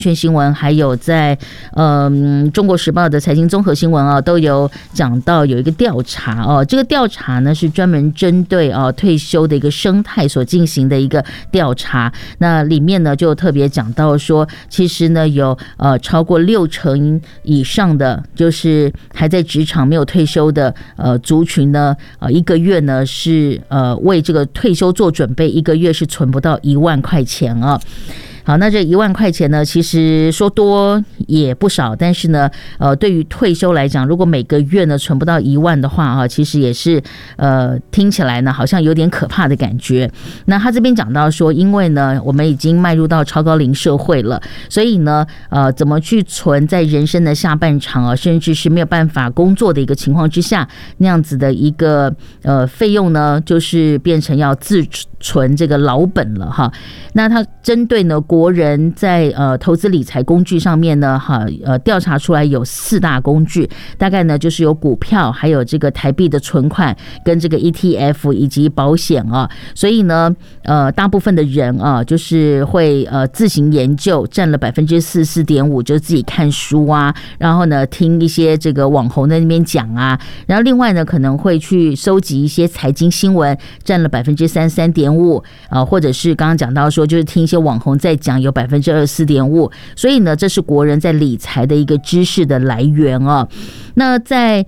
券新闻，还有在中国时报的财经综合新闻啊，都有讲到有一个调查哦。这个调查呢是专门针对退休的一个生态所进行的一个调查。那里面呢就特别讲到说，其实呢有超过60%以上的，就是还在职场没有退休的族群呢，一个月呢是为这个退休做准备，一个月是存不到1万块钱啊。好，那这1万块钱呢，其实说多也不少，但是呢，对于退休来讲，如果每个月呢存不到1万的话，其实也是听起来呢好像有点可怕的感觉。那他这边讲到说，因为呢我们已经迈入到超高龄社会了，所以呢怎么去存在人生的下半场啊，甚至是没有办法工作的一个情况之下，那样子的一个费用呢，就是变成要自存这个老本了哈。那他针对呢国人在投资理财工具上面呢调查出来有4大工具，大概呢就是有股票，还有这个台币的存款，跟这个 ETF 以及保险啊。所以呢大部分的人啊就是会自行研究，占了44.5%，就是自己看书啊，然后呢听一些这个网红在那边讲啊，然后另外呢可能会去收集一些财经新闻，占了33.5%，或者是刚刚讲到说就是听一些网红在讲，有24.5%。所以呢这是国人在理财的一个知识的来源哦。那在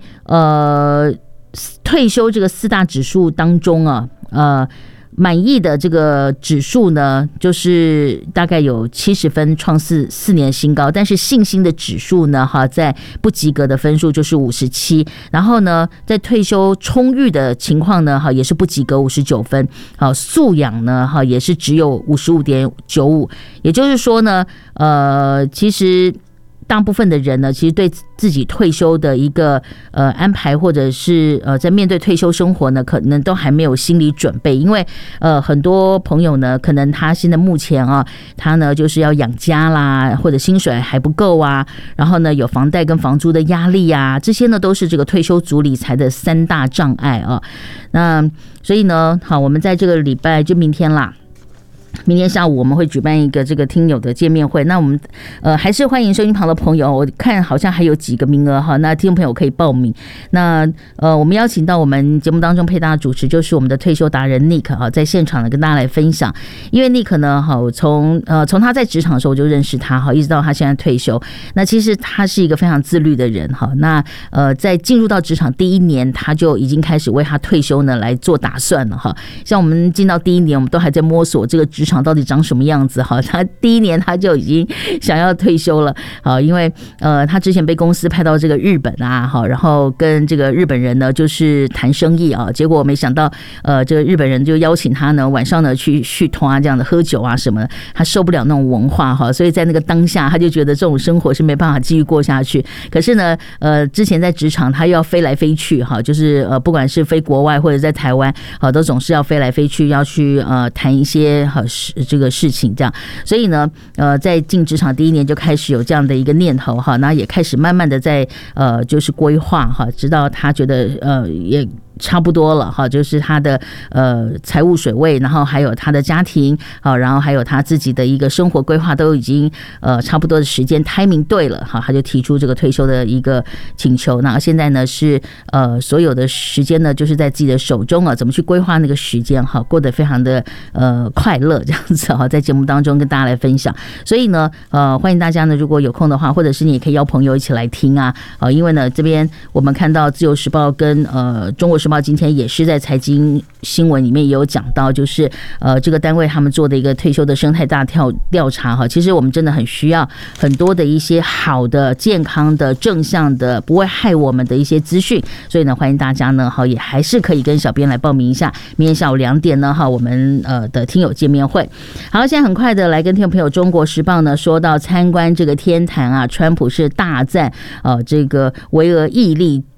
退休这个4大指数当中啊，满意的这个指数呢，就是大概有70分，创4年新高。但是信心的指数呢，在不及格的分数就是57。然后呢，在退休充裕的情况呢，也是不及格59分。好，素养呢，也是只有55.95。也就是说呢，其实大部分的人呢，其实对自己退休的一个安排，或者是在面对退休生活呢，可能都还没有心理准备。因为很多朋友呢，可能他现在目前他呢就是要养家啦，或者薪水还不够啊，然后呢有房贷跟房租的压力啊，这些呢都是这个退休族理财的3大障碍啊。那所以呢，好，我们在这个礼拜就明天啦。明天下午我们会举办一个这个听友的见面会，那我们还是欢迎收音旁的朋友，我看好像还有几个名额哈，那听众朋友可以报名。那我们邀请到我们节目当中陪大家主持就是我们的退休达人 Nick 哈，在现场呢跟大家来分享。因为 Nick 呢，好从他在职场的时候我就认识他哈，一直到他现在退休。那其实他是一个非常自律的人哈。那在进入到职场第1年，他就已经开始为他退休呢来做打算了哈。像我们进到第1年，我们都还在摸索这个职场到底长什么样子哈，他第1年他就已经想要退休了，好，因为他之前被公司派到这个日本啊，好，然后跟这个日本人呢就是谈生意啊，结果没想到这个日本人就邀请他呢晚上呢去续团啊，这样的喝酒啊什么的，他受不了那种文化哈，所以在那个当下他就觉得这种生活是没办法继续过下去。可是呢之前在职场他又要飞来飞去哈，就是不管是飞国外或者在台湾，好，都总是要飞来飞去，要去谈一些这个事情这样。所以呢在进职场第1年就开始有这样的一个念头哈，那也开始慢慢的在就是规划哈，直到他觉得也差不多了哈，就是他的财务水位，然后还有他的家庭啊，然后还有他自己的一个生活规划都已经差不多的时间 timing 对了哈，他就提出这个退休的一个请求。那现在呢是所有的时间呢就是在自己的手中啊，怎么去规划那个时间哈，过得非常的快乐这样子哈，在节目当中跟大家来分享。所以呢欢迎大家呢如果有空的话，或者是你也可以邀朋友一起来听啊，因为呢这边我们看到自由时报跟中国时报今天也是在财经新闻里面也有讲到，就是这个单位他们做的一个退休的生态大调查哈，其实我们真的很需要很多的一些好的、健康的、正向的、不会害我们的一些资讯。所以呢，欢迎大家呢也还是可以跟小编来报名一下，明天下午2点呢我们的听友见面会。好，现在很快的来跟听众朋友，中国时报呢说到参观这个天坛啊，川普是大赞这个维俄毅力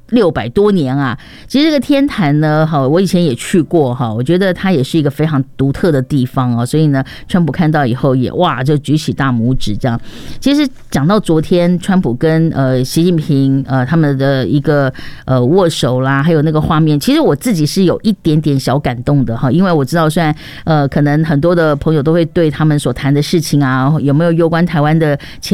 600多年啊，其实这个天坛呢，好，我以前也去过哈，我觉得它也是一个非常独特的地方哦，所以呢，川普看到以后也哇就举起大拇指这样。其实讲到昨天，川普跟习近平他们的一个握手啦，还有那个画面，其实我自己是有一点点小感动的哈，因为我知道虽然可能很多的朋友都会对他们所谈的事情啊，有没有攸关台湾的